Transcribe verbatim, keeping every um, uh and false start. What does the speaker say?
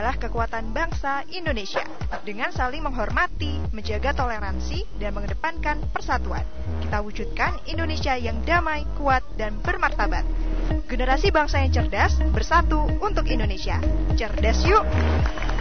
adalah kekuatan bangsa Indonesia. Dengan saling menghormati, menjaga toleransi, dan mengedepankan persatuan, kita wujudkan Indonesia yang damai, kuat, dan bermartabat. Generasi bangsa yang cerdas, bersatu untuk Indonesia. Cerdas yuk!